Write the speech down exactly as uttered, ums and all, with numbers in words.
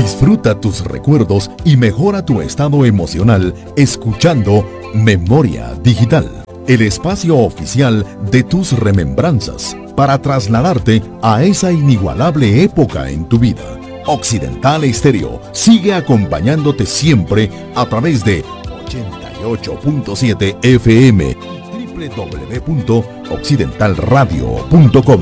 Disfruta tus recuerdos y mejora tu estado emocional escuchando Memoria Digital, el espacio oficial de tus remembranzas para trasladarte a esa inigualable época en tu vida. Occidental Estéreo sigue acompañándote siempre a través de ochenta y ocho punto siete F M y doble u doble u doble u punto occidental radio punto com.